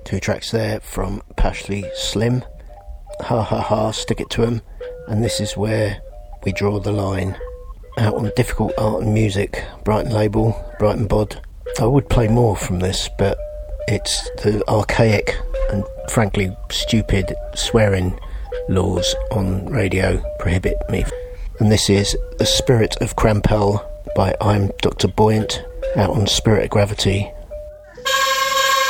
Two tracks there from Pashley Slim, Ha Ha Ha, Stick It To 'Em, and this is where we draw the line. Out on Difficult Art and Music, Brighton label, Brighton Bod. I would play more from this, but it's the archaic and frankly stupid swearing laws on radio prohibit me. And this is The Spirit of Crampel by I'm Dr. Buoyant, out on Spirit of Gravity,